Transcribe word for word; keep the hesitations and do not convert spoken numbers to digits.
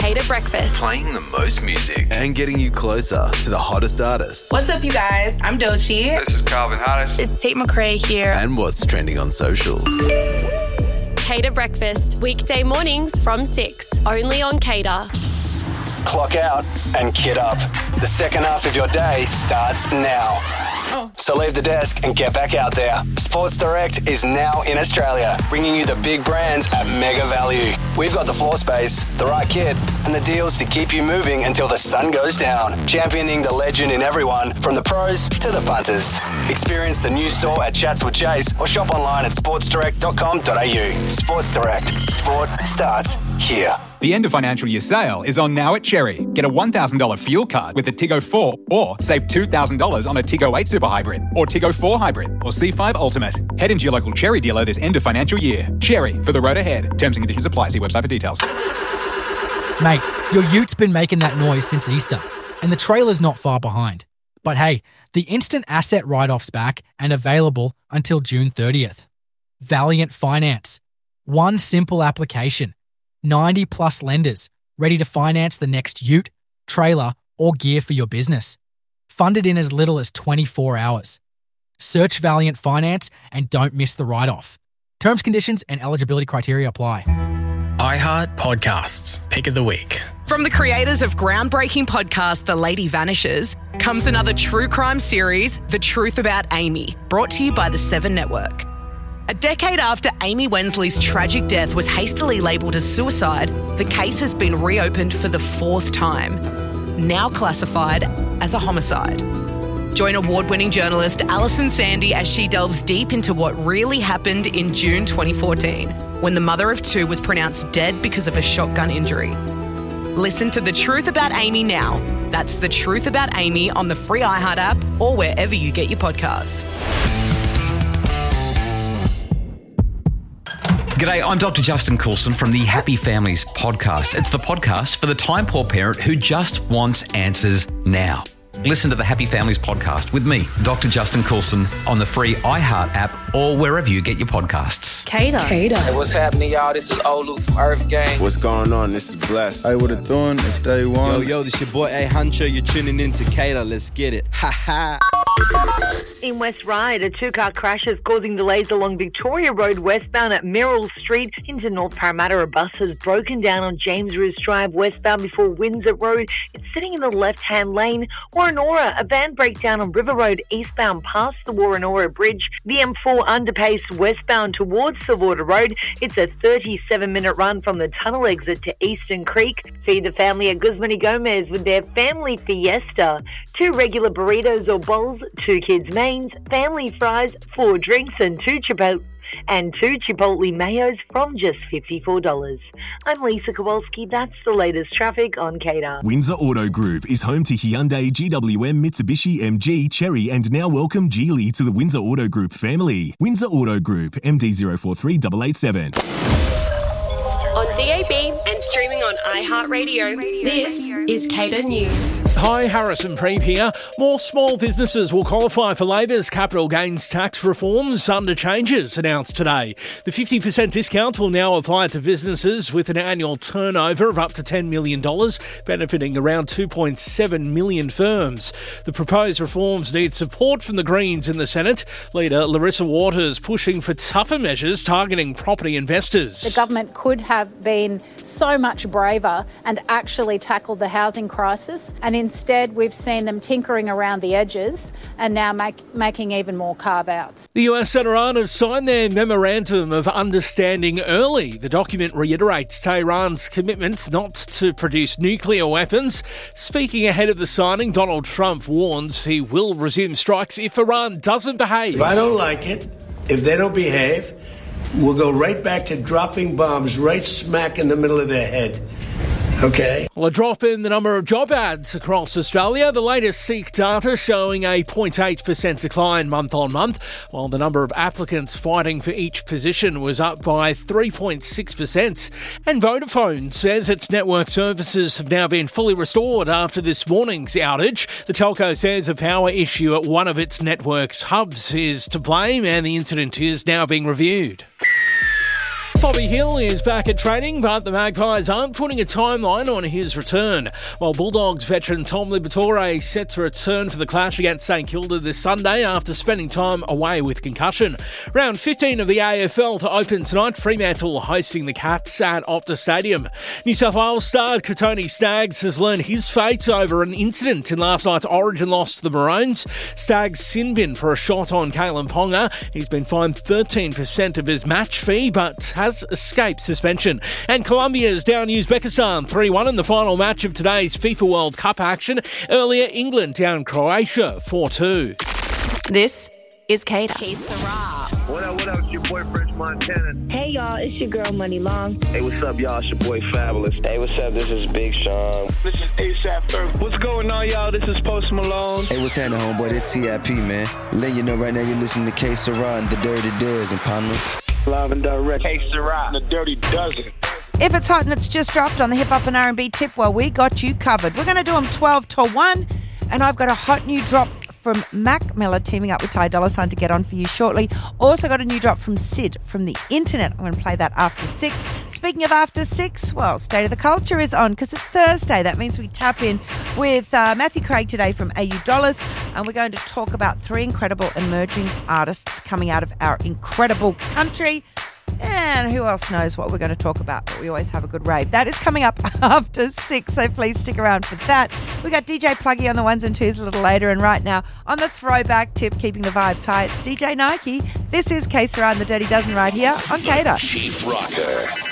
Cater Breakfast. Playing the most music and getting you closer to the hottest artists. What's up, you guys? I'm Doechii. This is Calvin Harris. It's Tate McRae here. And what's trending on socials. Cater Breakfast, weekday mornings from six, only on Cater. Clock out and kit up. The second half of your day starts now. Oh. So leave the desk and get back out there. Sports Direct is now in Australia, bringing you the big brands at mega value. We've got the floor space, the right kit, and the deals to keep you moving until the sun goes down. Championing the legend in everyone, from the pros to the punters. Experience the new store at Chatswood Chase or shop online at sports direct dot com dot a u. Sports Direct. Sport starts here. The end of financial year sale is on now at Cherry. Get a one thousand dollars fuel card with a Tiggo four or save two thousand dollars on a Tiggo eight Super Hybrid or Tiggo four Hybrid or C five Ultimate. Head into your local Cherry dealer this end of financial year. Cherry, for the road ahead. Terms and conditions apply. See website for details. Mate, your ute been making that noise since Easter, and the trailer's not far behind. But hey, the instant asset write-off's back and available until June thirtieth. Valiant Finance. One simple application. ninety plus lenders ready to finance the next ute, trailer, or gear for your business. Funded in as little as twenty-four hours. Search Valiant Finance and don't miss the write-off. Terms, conditions, and eligibility criteria apply. iHeart Podcasts, Pick of the Week. From the creators of groundbreaking podcast The Lady Vanishes comes another true crime series, The Truth About Amy, brought to you by the Seven Network. A decade after Amy Wensley's tragic death was hastily labelled as suicide, the case has been reopened for the fourth time, now classified as a homicide. Join award-winning journalist Alison Sandy as she delves deep into what really happened in June twenty fourteen, when the mother of two was pronounced dead because of a shotgun injury. Listen to The Truth About Amy now. That's The Truth About Amy on the free iHeart app or wherever you get your podcasts. G'day, I'm Doctor Justin Coulson from the Happy Families podcast. It's the podcast for the time-poor parent who just wants answers now. Listen to the Happy Families podcast with me, Doctor Justin Coulson, on the free iHeart app or wherever you get your podcasts. Cater. Cater. Hey, what's happening, y'all? This is Olu from Earth Gang. What's going on? This is Bless. Hey, what it doing? It's Day One. Yo, yo, this your boy A Huncho. You're tuning in to Cater. Let's get it. Ha ha. In West Ryde, a two-car crash is causing delays along Victoria Road westbound at Merrill Street into North Parramatta. A bus has broken down on James Roos Drive westbound before Windsor Road. It's sitting in the left-hand lane. Warrenora, a van breakdown on River Road eastbound past the Warrenora Bridge. The M four underpass westbound towards Silverwater Road. It's a thirty-seven minute run from the tunnel exit to Eastern Creek. Feed the family at Guzman y Gomez with their family fiesta. Two regular burritos or bowls, two kids' mains, family fries, four drinks and two Chipotle and two Chipotle mayos from just fifty-four dollars. I'm Lisa Kowalski. That's the latest traffic on Cater. Windsor Auto Group is home to Hyundai, G W M, Mitsubishi, M G, Chery, and now welcome Geely to the Windsor Auto Group family. Windsor Auto Group, M D zero four three eight eight seven. On D A B and streaming on iHeartRadio, this is Cater News. Hi, Harrison Preep here. More small businesses will qualify for Labor's capital gains tax reforms under changes announced today. The fifty percent discount will now apply to businesses with an annual turnover of up to ten million dollars, benefiting around two point seven million firms. The proposed reforms need support from the Greens in the Senate. Leader Larissa Waters pushing for tougher measures targeting property investors. The government could have been so much braver and actually tackled the housing crisis, and instead we've seen them tinkering around the edges and now make, making even more carve-outs. The U S and Iran have signed their Memorandum of Understanding early. The document reiterates Tehran's commitment not to produce nuclear weapons. Speaking ahead of the signing, Donald Trump warns he will resume strikes if Iran doesn't behave. If I don't like it, if they don't behave, we'll go right back to dropping bombs right smack in the middle of their head. Okay. Well, a drop in the number of job ads across Australia. The latest Seek data showing a zero point eight percent decline month on month, while the number of applicants fighting for each position was up by three point six percent. And Vodafone says its network services have now been fully restored after this morning's outage. The telco says a power issue at one of its network's hubs is to blame, and the incident is now being reviewed. Bobby Hill is back at training, but the Magpies aren't putting a timeline on his return. While Bulldogs veteran Tom Liberatore is set to return for the clash against St Kilda this Sunday after spending time away with concussion. Round fifteen of the A F L to open tonight, Fremantle hosting the Cats at Optus Stadium. New South Wales star Katoni Staggs has learned his fate over an incident in last night's Origin loss to the Maroons. Staggs sin bin for a shot on Kalen Ponga. He's been fined thirteen percent of his match fee, but has escaped suspension. And Colombia's down Uzbekistan three one in the final match of today's FIFA World Cup action. Earlier, England down Croatia four two. This is Kate. K Sarah. What up, what up, it's your boy French Montana. Hey y'all, it's your girl Money Long. Hey, what's up, y'all? It's your boy Fabulous. Hey, what's up? This is Big Sean. This is ASAP Ferg. What's going on, y'all? This is Post Malone. Hey, what's happening, homeboy? It's T I P, man. Letting you know right now you're listening to K Sarah and the Dirty Dozen, partner. Live and direct. K Sarah and the Dirty Dozen. If it's hot and it's just dropped on the Hip Hop and R and B tip, well, we got you covered. We're going to do them twelve to one, and I've got a hot new drop from Mac Miller teaming up with Ty Dolla Sign to get on for you shortly. Also got a new drop from Sid from the internet. I'm going to play that after six. Speaking of after six, well, State of the Culture is on because it's Thursday. That means we tap in with uh, Matthew Craig today from A U Dollars, and we're going to talk about three incredible emerging artists coming out of our incredible country. And who else knows what we're going to talk about, but we always have a good rave. That is coming up after six, so please stick around for that. We got D J Pluggy on the ones and twos a little later, and right now on the throwback tip, keeping the vibes high, it's D J Nike. This is K Sarah and the Dirty Dozen right here on Cater. Chief Rocker.